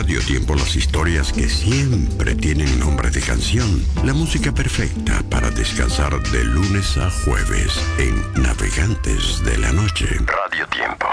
Radio Tiempo las historias que siempre tienen nombre de canción. La música perfecta para descansar de lunes a jueves en Navegantes de la Noche. Radio Tiempo.